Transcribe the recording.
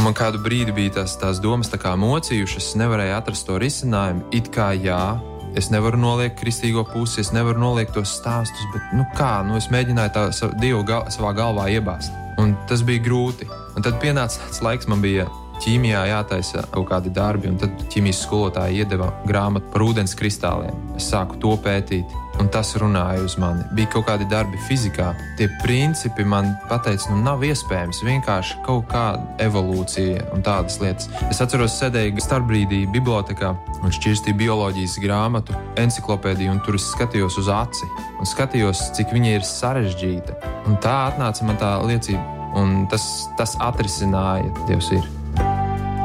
man kādu brīdi bija tās domas tā kā mocījušas, es nevarēju atrast to risinājumu. It kā jā, es nevaru noliekt kristīgo pusi, es nevaru noliekt tos stāstus, bet es mēģināju Dievu savā galvā iebāzt. Un tas bija grūti. Un tad pienāca tāds laiks, man bija ķīmijā jātaisa kaut kādi darbi, un tad ķīmijas skolotāja iedeva grāmatu par ūdens kristāliem. Es sāku to pētīt, un tas runāja uz mani. Bija kaut kādi darbi fizikā. Tie principi man pateica, nav iespējams, vienkārši kaut kāda evolūcija un tādas lietas. Es atceros, sēdēju starpbrīdī bibliotekā un šķirstīju bioloģijas grāmatu, enciklopēdiju, un tur es skatījos uz aci un skatījos, cik viņa ir sarežģīta. Un tā atnāca man tā liecība, un tas atrisināja, Dievs ir.